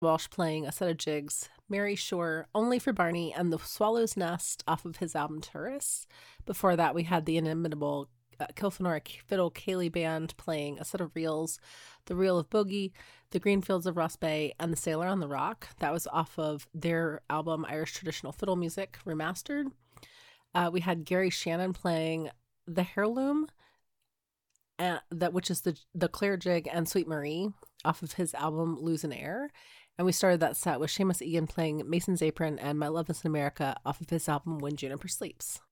Walsh playing a set of jigs, Mary Shore, Only for Barney, and The Swallow's Nest off of his album Tourists. Before that, we had the inimitable Kilfenora Fiddle Cayley Band playing a set of reels, The Reel of Boogie, The Green Fields of Ross Bay, and The Sailor on the Rock. That was off of their album Irish Traditional Fiddle Music Remastered. We had Gary Shannon playing The Heirloom, which is the Claire Jig and Sweet Marie off of his album Lose an Air. And we started that set with Seamus Egan playing Mason's Apron and My Love is in America off of his album When Juniper Sleeps.